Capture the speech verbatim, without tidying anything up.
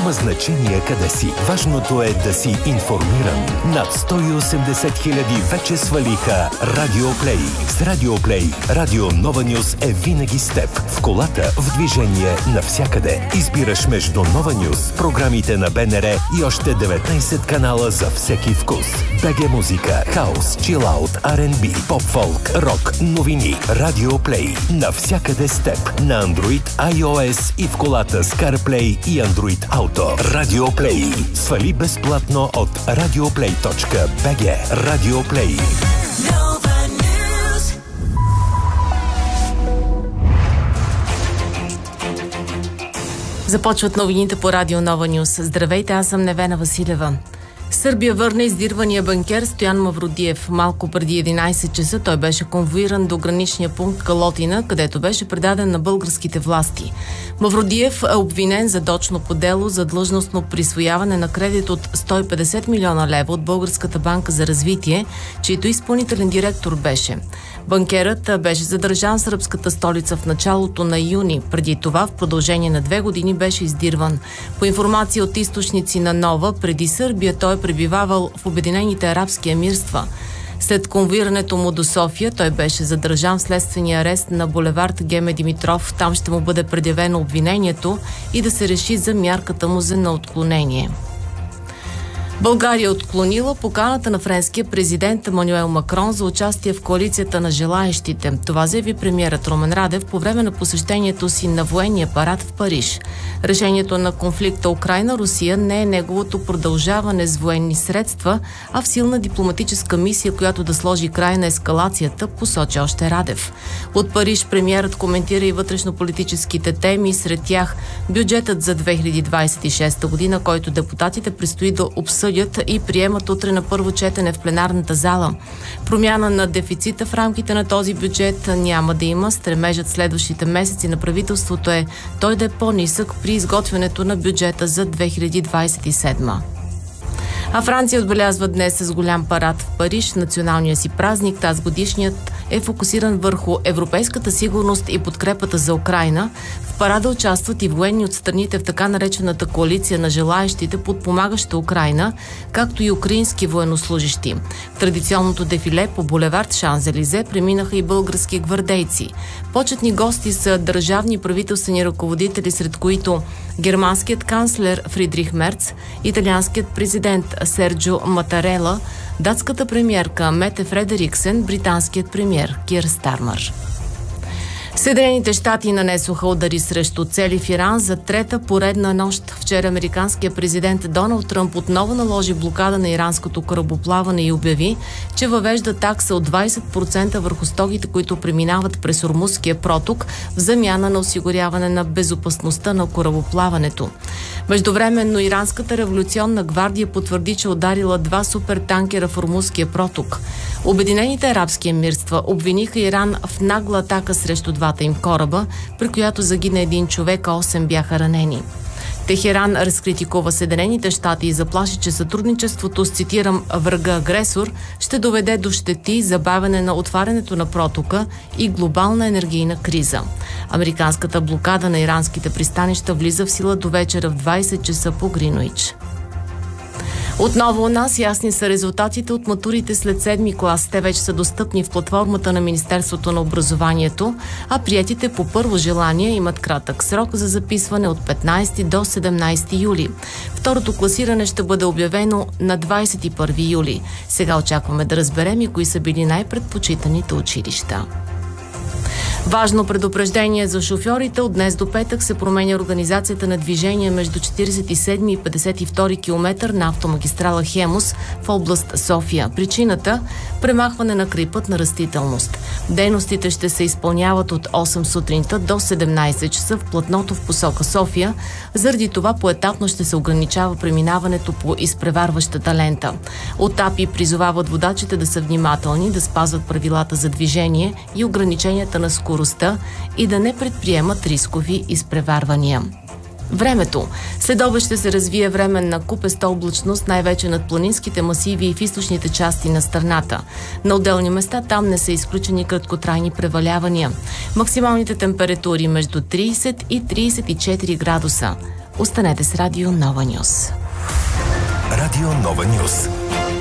Няма значение къде си. Важното е да си информиран. Над сто и осемдесет хиляди вече свалиха Радио Плей. С Радио Плей, Радио Нова Нюз е винаги с теб. В колата, в движение, навсякъде. Избираш между Нова Нюз, програмите на БНР и още деветнайсет канала за всеки вкус. БГ музика, хаус, чилаут, Ар енд Би, поп-фолк, рок, новини. Радио Плей. Навсякъде с теб. На Android, iOS и в колата с CarPlay и Android Auto. Радио Плей. Свали безплатно от радиоплей точка би джи. Радио Плей. Започват новините по Радио Нова Нюз. Здравейте, аз съм Невена Василева. Сърбия върна издирвания банкер Стоян Мавродиев. Малко преди единайсет часа той беше конвоиран до граничния пункт Калотина, където беше предаден на българските власти. Мавродиев е обвинен задочно по дело за длъжностно присвояване на кредит от сто и петдесет милиона лева от Българската банка за развитие, чийто изпълнителен директор беше. Банкерът беше задържан в сръбската столица в началото на юни. Преди това, в продължение на две години, беше издирван. По информация от източници на Нова, преди Сърбия той е пребивавал в Обединените арабски емирства. След конвоирането му до София, той беше задържан в следствения арест на булевард Геме Димитров. Там ще му бъде предявено обвинението и да се реши за мярката му за неотклонение. България отклонила поканата на френския президент Емануел Макрон за участие в коалицията на желаещите. Това заяви премиерът Румен Радев по време на посещението си на военния парад в Париж. Решението на конфликта Украйна-Русия не е неговото продължаване с военни средства, а в силна дипломатическа мисия, която да сложи край на ескалацията, посочи още Радев. От Париж премиерът коментира и вътрешнополитическите теми, сред тях бюджетът за две хиляди двайсет и шеста година, който депутатите предстои да обсъдят и приемат утре на първо четене в пленарната зала. Промяна на дефицита в рамките на този бюджет няма да има. Стремежът следващите месеци на правителството е той да е по-нисък при изготвянето на бюджета за две хиляди двайсет и седма. А Франция отбелязва днес с голям парад в Париж националния си празник. Тази годишният е фокусиран върху европейската сигурност и подкрепата за Украйна. В парада участват и военни от страните в така наречената коалиция на желаещите, подпомагаща Украйна, както и украински военнослужещи. В традиционното дефиле по булевард Шанзелизе преминаха и български гвардейци. Почетни гости са държавни правителствени ръководители, сред които германският канцлер Фридрих Мерц, италианският президент Серджо Матарела, датската премиерка Мете Фредериксен, британският премиер Кир Стармър. Съединените щати нанесоха удари срещу цели в Иран за трета поредна нощ. Вчера американският президент Доналд Тръмп отново наложи блокада на иранското корабоплаване и обяви, че въвежда такса от двайсет процента върху стоките, които преминават през Ормузския проток, в замяна на осигуряване на безопасността на корабоплаването. Междувременно иранската революционна гвардия потвърди, че ударила два супертанкера в Ормузския проток. Обединените арабски емирства обвиниха Иран в нагла атака срещу двата им кораба, при която загина един човек, а осем бяха ранени. Техеран разкритикува Съединените щати и заплаши, че сътрудничеството с, цитирам, врага-агресор ще доведе до щети, забавяне на отварянето на протока и глобална енергийна криза. Американската блокада на иранските пристанища влиза в сила до вечера в двайсет часа по Гринуич. Отново у нас ясни са резултатите от матурите след седми клас. Те вече са достъпни в платформата на Министерството на образованието, а приетите по първо желание имат кратък срок за записване от петнайсети до седемнайсети юли. Второто класиране ще бъде обявено на двайсет и първи юли. Сега очакваме да разберем и кои са били най-предпочитаните училища. Важно предупреждение за шофьорите. От днес до петък се променя организацията на движение между четирийсет и седми и петдесет и втори километър на автомагистрала Хемус в област София. Причината – премахване на крайпътна растителност. Дейностите ще се изпълняват от осем сутринта до седемнайсет часа в платното в посока София. Заради това поетапно ще се ограничава преминаването по изпреварващата лента. От АПИ призовават водачите да са внимателни, да спазват правилата за движение и ограниченията на скоростта и да не предприемат рискови изпреварвания. Времето. Следобед ще се развие временна купеста облачност, най-вече над планинските масиви и в източните части на страната. На отделни места там не са изключени краткотрайни превалявания. Максималните температури между трийсет и трийсет и четири градуса. Останете с Радио Нова Нюс. Радио Нова Нюс.